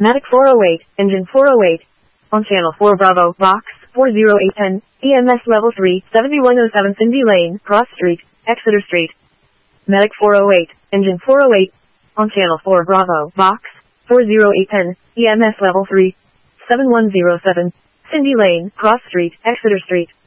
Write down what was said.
Matic 408, engine 408. On channel 4 Bravo, box 40810, EMS level 3, 7107 Cindy Lane, Cross Street, Exeter Street. Matic 408, engine 408. On channel 4 Bravo, box 40810, EMS level 3, 7107 Cindy Lane, Cross Street, Exeter Street.